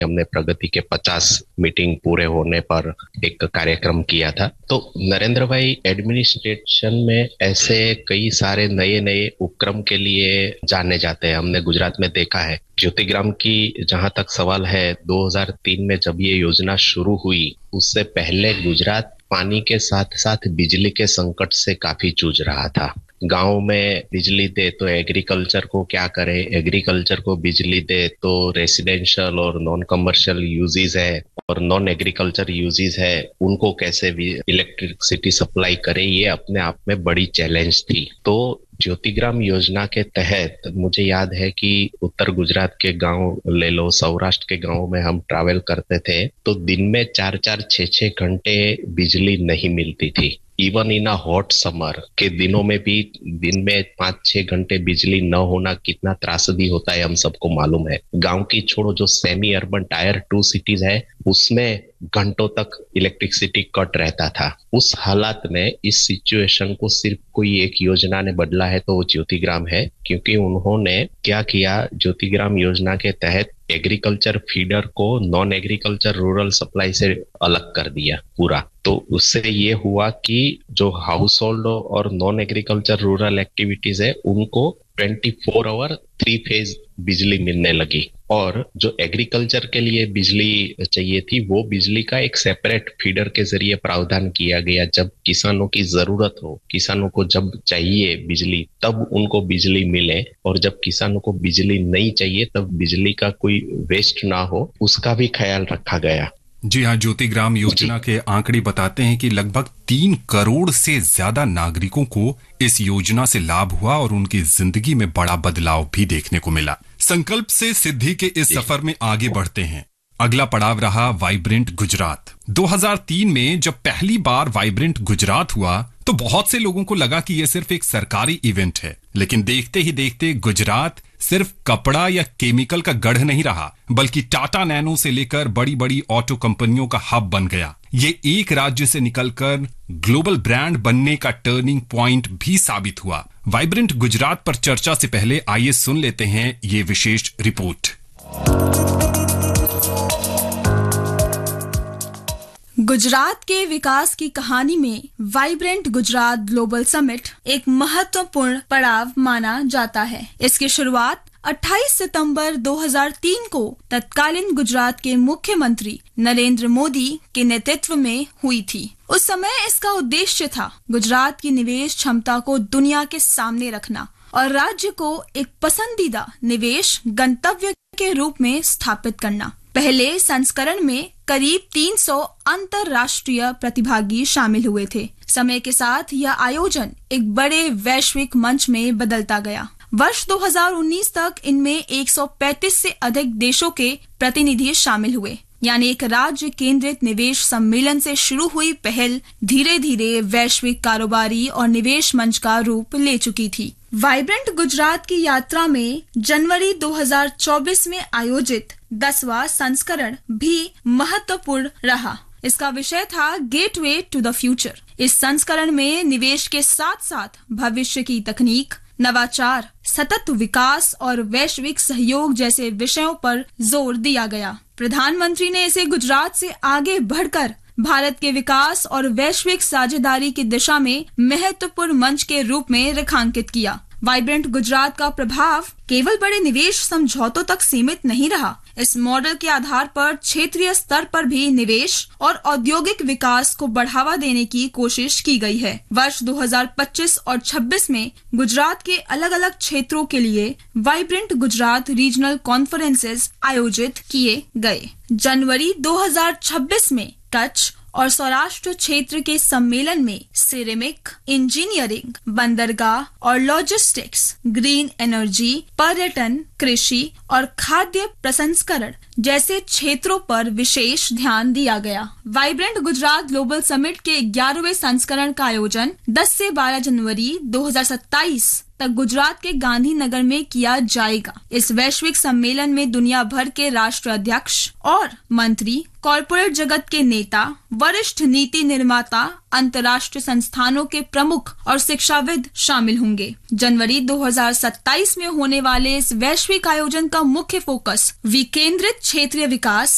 हमने प्रगति के 50 मीटिंग पूरे होने पर एक कार्यक्रम किया था। तो नरेंद्र भाई, एडमिनिस्ट्रेशन में ऐसे कई सारे नए नए उपक्रम के लिए जाने जाते हैं। हमने गुजरात में देखा है। ज्योतिग्राम की जहां तक सवाल है, 2003 में जब ये योजना शुरू हुई, उससे पहले गुजरात पानी के साथ साथ बिजली के संकट से काफी जूझ रहा था। गांव में बिजली दे तो एग्रीकल्चर को क्या करे, एग्रीकल्चर को बिजली दे तो रेसिडेंशियल और नॉन कमर्शियल यूजेस है, और नॉन एग्रीकल्चर यूजेस है, उनको कैसे इलेक्ट्रिसिटी सप्लाई करे, ये अपने आप में बड़ी चैलेंज थी। तो ज्योतिग्राम योजना के तहत मुझे याद है कि उत्तर गुजरात के गांव ले लो, सौराष्ट्र के गांव में हम ट्रैवल करते थे तो दिन में 4-4, 6-6 घंटे बिजली नहीं मिलती थी। Even in a hot summer के दिनों में भी दिन में 5-6 घंटे बिजली न होना कितना त्रासदी होता है हम सबको मालूम है। गांव की छोड़ो, जो सेमी अर्बन टायर 2 सिटीज है उसमें घंटों तक इलेक्ट्रिसिटी कट रहता था। उस हालात में इस सिचुएशन को सिर्फ कोई एक योजना ने बदला है तो वो ज्योतिग्राम है, क्योंकि उन्होंने क्या किया, ज्योतिग्राम योजना के तहत एग्रीकल्चर फीडर को नॉन एग्रीकल्चर रूरल सप्लाई से अलग कर दिया पूरा। तो उससे ये हुआ कि जो हाउस होल्ड और नॉन एग्रीकल्चर रूरल एक्टिविटीज है उनको 24 आवर 3 फेज बिजली मिलने लगी, और जो एग्रीकल्चर के लिए बिजली चाहिए थी वो बिजली का एक सेपरेट फीडर के जरिए प्रावधान किया गया। जब किसानों की जरूरत हो, किसानों को जब चाहिए बिजली, तब उनको बिजली मिले, और जब किसानों को बिजली नहीं चाहिए तब बिजली का कोई वेस्ट ना हो, उसका भी ख्याल रखा गया। जी हाँ, ज्योतिग्राम योजना के आंकड़े बताते हैं कि लगभग 3 करोड़ से ज्यादा नागरिकों को इस योजना से लाभ हुआ और उनकी जिंदगी में बड़ा बदलाव भी देखने को मिला। संकल्प से सिद्धि के इस सफर में आगे बढ़ते हैं। अगला पड़ाव रहा वाइब्रेंट गुजरात। 2003 में जब पहली बार वाइब्रेंट गुजरात हुआ तो बहुत से लोगों को लगा कि यह सिर्फ एक सरकारी इवेंट है, लेकिन देखते ही देखते गुजरात सिर्फ कपड़ा या केमिकल का गढ़ नहीं रहा, बल्कि टाटा नैनो से लेकर बड़ी बड़ी ऑटो कंपनियों का हब बन गया। ये एक राज्य से निकलकर ग्लोबल ब्रांड बनने का टर्निंग पॉइंट भी साबित हुआ। वाइब्रेंट गुजरात पर चर्चा से पहले आइए सुन लेते हैं ये विशेष रिपोर्ट। गुजरात के विकास की कहानी में वाइब्रेंट गुजरात ग्लोबल समिट एक महत्वपूर्ण पड़ाव माना जाता है। इसकी शुरुआत 28 सितंबर 2003 को तत्कालीन गुजरात के मुख्यमंत्री नरेंद्र मोदी के नेतृत्व में हुई थी। उस समय इसका उद्देश्य था गुजरात की निवेश क्षमता को दुनिया के सामने रखना और राज्य को एक पसंदीदा निवेश गंतव्य के रूप में स्थापित करना। पहले संस्करण में करीब 300 अंतरराष्ट्रीय प्रतिभागी शामिल हुए थे। समय के साथ यह आयोजन एक बड़े वैश्विक मंच में बदलता गया। वर्ष 2019 तक इनमें 135 से अधिक देशों के प्रतिनिधि शामिल हुए। यानी एक राज्य केंद्रित निवेश सम्मेलन से शुरू हुई पहल धीरे धीरे वैश्विक कारोबारी और निवेश मंच का रूप ले चुकी थी। वाइब्रेंट गुजरात की यात्रा में जनवरी 2024 में आयोजित 10वां संस्करण भी महत्वपूर्ण रहा। इसका विषय था गेटवे टू द फ्यूचर। इस संस्करण में निवेश के साथ साथ भविष्य की तकनीक, नवाचार, सतत विकास और वैश्विक सहयोग जैसे विषयों पर जोर दिया गया। प्रधानमंत्री ने इसे गुजरात से आगे बढ़कर भारत के विकास और वैश्विक साझेदारी की दिशा में महत्वपूर्ण मंच के रूप में रेखांकित किया। वाइब्रेंट गुजरात का प्रभाव केवल बड़े निवेश समझौतों तक सीमित नहीं रहा। इस मॉडल के आधार पर क्षेत्रीय स्तर पर भी निवेश और औद्योगिक विकास को बढ़ावा देने की कोशिश की गई है। वर्ष 2025 और 26 में गुजरात के अलग अलग क्षेत्रों के लिए वाइब्रेंट गुजरात रीजनल कॉन्फ्रेंसेस आयोजित किए गए। जनवरी 2026 में कच्छ और सौराष्ट्र क्षेत्र के सम्मेलन में सिरेमिक, इंजीनियरिंग, बंदरगाह और लॉजिस्टिक्स, ग्रीन एनर्जी, पर्यटन, कृषि और खाद्य प्रसंस्करण जैसे क्षेत्रों पर विशेष ध्यान दिया गया। वाइब्रेंट गुजरात ग्लोबल समिट के 11वें संस्करण का आयोजन 10 से 12 जनवरी 2027 तक गुजरात के गांधीनगर में किया जाएगा। इस वैश्विक सम्मेलन में दुनिया भर के राष्ट्राध्यक्ष और मंत्री, कॉरपोरेट जगत के नेता, वरिष्ठ नीति निर्माता, अंतर्राष्ट्रीय संस्थानों के प्रमुख और शिक्षाविद शामिल होंगे। जनवरी 2027 में होने वाले इस वैश्विक आयोजन का मुख्य फोकस विकेंद्रित क्षेत्रीय विकास,